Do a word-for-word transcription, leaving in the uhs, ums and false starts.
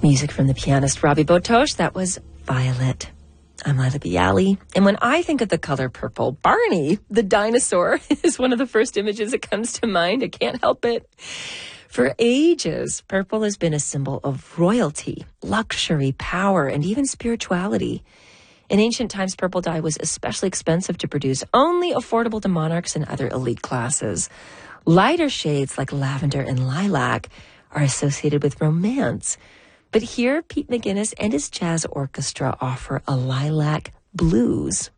Music from the pianist Robbie Botosh. That was Violet. I'm Lila Bialy. And when I think of the color purple, Barney, the dinosaur, is one of the first images that comes to mind. I can't help it. For ages, purple has been a symbol of royalty, luxury, power, and even spirituality. In ancient times, purple dye was especially expensive to produce, only affordable to monarchs and other elite classes. Lighter shades like lavender and lilac are associated with romance. But here, Pete McGuinness and his jazz orchestra offer a lilac blues.